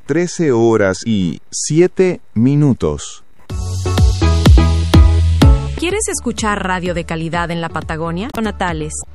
13:07. ¿Quieres escuchar radio de calidad en la Patagonia? Natales